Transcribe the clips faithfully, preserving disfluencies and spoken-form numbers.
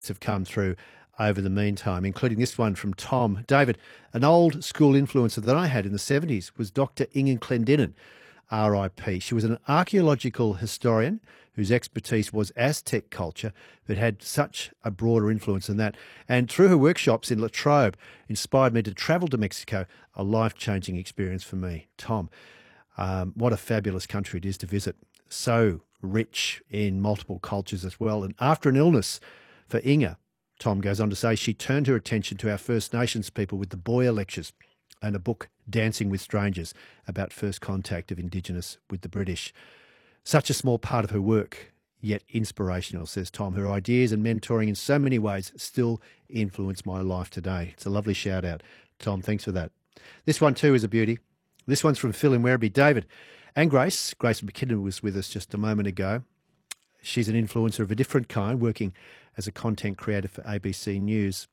have come through over the meantime, including this one from Tom. David, an old school influencer that I had in the seventies was Doctor Inge Clendenin, R I P. She was an archaeological historian whose expertise was Aztec culture, but had such a broader influence than that. And through her workshops in Latrobe, inspired me to travel to Mexico, a life-changing experience for me. Tom, um, what a fabulous country it is to visit. So rich in multiple cultures as well. And after an illness for Inge, Tom goes on to say, she turned her attention to our First Nations people with the Boyer Lectures and a book, Dancing with Strangers, about first contact of Indigenous with the British. Such a small part of her work, yet inspirational, says Tom. Her ideas and mentoring in so many ways still influence my life today. It's a lovely shout out. Tom, thanks for that. This one too is a beauty. This one's from Phil in Werribee. David and Grace. Grace McKinnon was with us just a moment ago. She's an influencer of a different kind, working as a content creator for A B C News.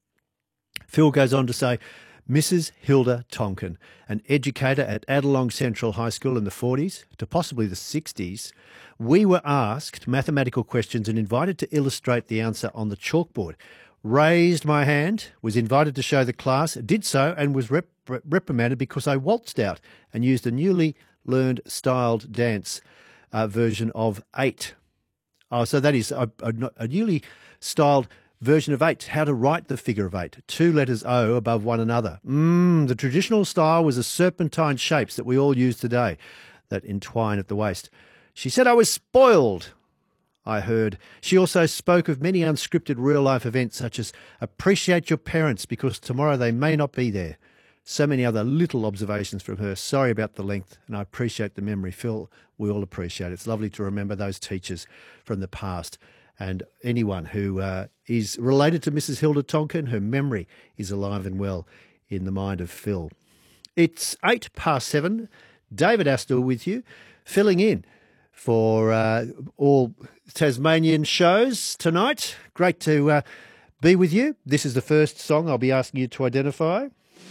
Phil goes on to say, Missus Hilda Tonkin, an educator at Adelong Central High School in the forties to possibly the sixties, we were asked mathematical questions and invited to illustrate the answer on the chalkboard. Raised my hand, was invited to show the class, did so and was rep- reprimanded because I waltzed out and used a newly learned styled dance uh, version of eight. Oh, so that is a, a, a newly styled version of eight, how to write the figure of eight, two letters O above one another. Mm, the traditional style was the serpentine shapes that we all use today that entwine at the waist. She said I was spoiled, I heard. She also spoke of many unscripted real-life events such as appreciate your parents because tomorrow they may not be there. So many other little observations from her. Sorry about the length, and I appreciate the memory. Phil, we all appreciate it. It's lovely to remember those teachers from the past. And anyone who uh, is related to Missus Hilda Tonkin, her memory is alive and well in the mind of Phil. It's eight past seven. David Astor with you, filling in for uh, all Tasmanian shows tonight. Great to uh, be with you. This is the first song I'll be asking you to identify.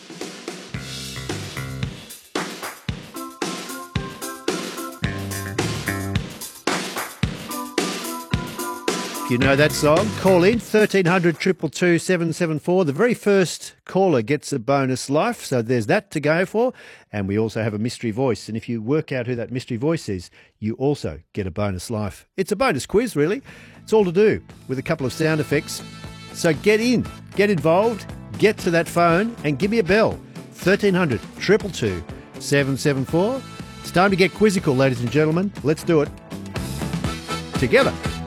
You know that song? Call in thirteen hundred, two two two, seven seven four. The very first caller gets a bonus life, so there's that to go for. And we also have a mystery voice. And if you work out who that mystery voice is, you also get a bonus life. It's a bonus quiz, really. It's all to do with a couple of sound effects. So get in, get involved, get to that phone and give me a bell. thirteen hundred, two two two, seven seven four. It's time to get quizzical, ladies and gentlemen. Let's do it together.